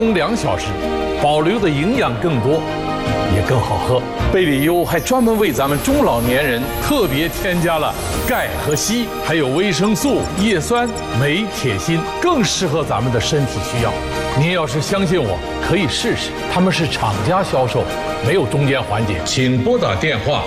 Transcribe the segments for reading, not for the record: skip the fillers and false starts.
2小时，保留的营养更多，也更好喝。贝里优还专门为咱们中老年人特别添加了钙和硒，还有维生素、叶酸、镁、铁、锌，更适合咱们的身体需要。您要是相信我，可以试试。他们是厂家销售，没有中间环节。请拨打电话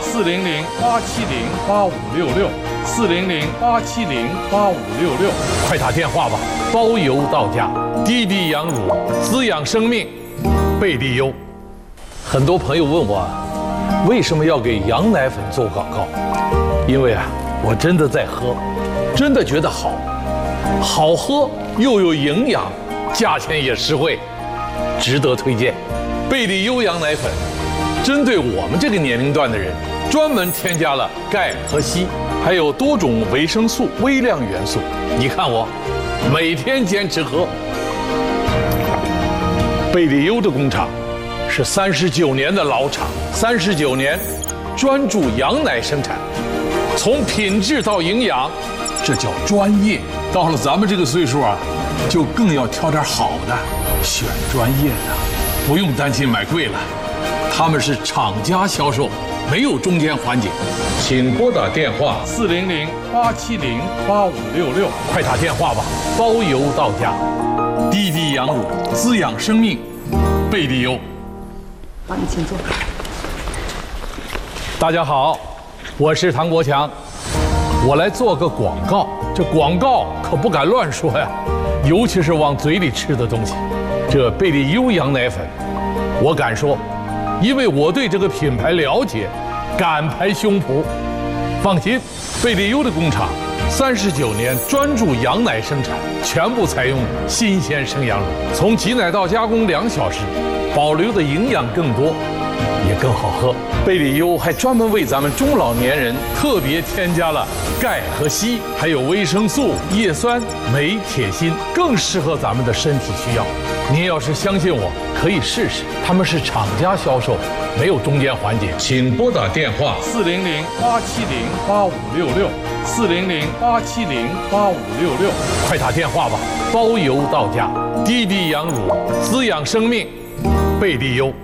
400-870-8566，400-870-8566，快打电话吧，包邮到家。滴滴羊乳，滋养生命，贝利优。很多朋友问我，为什么要给羊奶粉做广告？因为我真的在喝，真的觉得好喝又有营养，价钱也实惠，值得推荐。贝利优羊奶粉针对我们这个年龄段的人，专门添加了钙和硒，还有多种维生素、微量元素。你看我每天坚持喝。贝利优的工厂是39年的老厂，39年专注羊奶生产，从品质到营养，这叫专业。到了咱们这个岁数就更要挑点好的，选专业的，不用担心买贵了。他们是厂家销售，没有中间环节。请拨打电话400-870-8566，快打电话吧，包邮到家。滴滴羊乳，滋养生命，贝利优。 好，你请坐。 大家好，我是唐国强，我来做个广告。这广告可不敢乱说呀，尤其是往嘴里吃的东西。这贝利优羊奶粉，我敢说，因为我对这个品牌了解，敢拍胸脯。放心，贝利优的工厂39年专注羊奶生产，全部采用新鲜生羊乳，从挤奶到加工2小时，保留的营养更多，也更好喝。贝利优还专门为咱们中老年人特别添加了钙和硒，还有维生素、叶酸、镁、铁、锌，更适合咱们的身体需要。您要是相信我，可以试试。他们是厂家销售，没有中间环节。请拨打电话400-870-8566，400-870-8566，快打电话吧，包邮到家。滴滴羊乳，滋养生命，贝利优。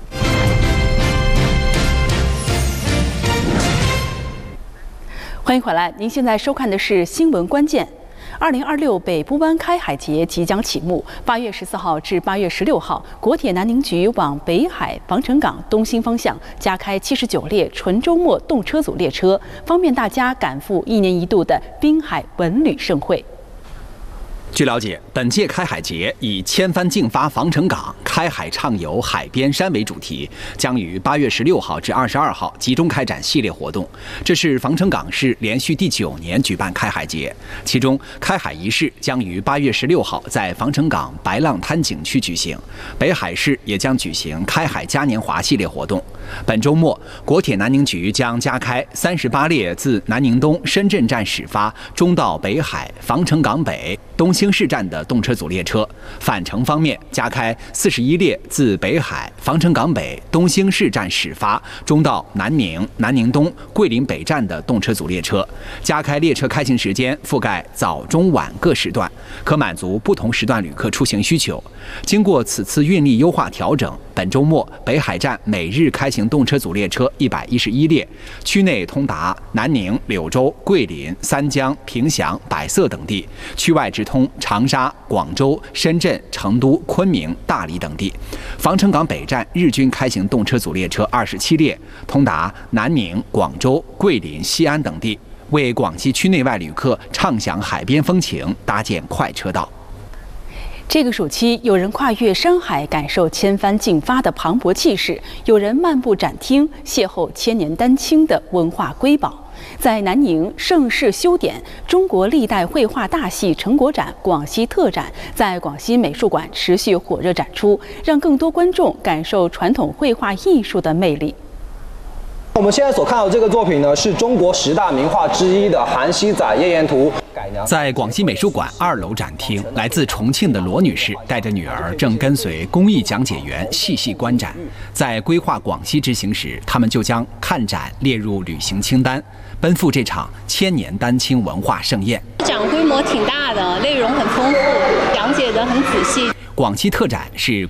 欢迎回来，您现在收看的是新闻关键。2026北部湾开海节即将启幕，8月14号至8月16号，国铁南宁局往北海防城港东兴方向加开79列纯周末动车组列车，方便大家赶赴1年1度的滨海文旅盛会。 据了解，本届开海节以千帆竞发防城港，开海畅游海边山为主题，将于8月16号至22号集中开展系列活动。这是防城港市连续第9年举办开海节，其中开海仪式将于8月16号在防城港白浪滩景区举行，北海市也将举行开海嘉年华系列活动。本周末，国铁南宁局将加开38列自南宁东深圳站始发，终到北海防城港北东兴市站的动车组列车；返程方面，加开41列自北海防城港北东兴市站始发，终到南宁、南宁东、桂林北站的动车组列车。加开列车开行时间覆盖早、中、晚各时段，可满足不同时段旅客出行需求。经过此次运力优化调整，本周末北海站每日开行动车组列车111列，区内通达南宁、柳州、桂林、三江、凭祥、百色等地；区外直通长沙、广州、深圳、成都、昆明、大理等地。防城港北站日均开行动车组列车27列，通达南宁、广州、桂林、西安等地，为广西区内外旅客畅享海边风情搭建快车道。 这个暑期，有人跨越山海，感受千帆竞发的磅礴气势；有人漫步展厅，邂逅千年丹青的文化瑰宝。在南宁盛世修典中国历代绘画大戏成果展广西特展在广西美术馆持续火热展出，让更多观众感受传统绘画艺术的魅力。 我们现在所看到的这个作品呢，是中国10大名画之一的《韩熙载夜宴图》。 在广西美术馆2楼展厅，来自重庆的罗女士带着女儿，正跟随工艺讲解员细细观展。在规划广西之行时，他们就将看展列入旅行清单，奔赴这场千年丹青文化盛宴。 展规模挺大的，内容很丰富，讲解得很仔细。 广西特展是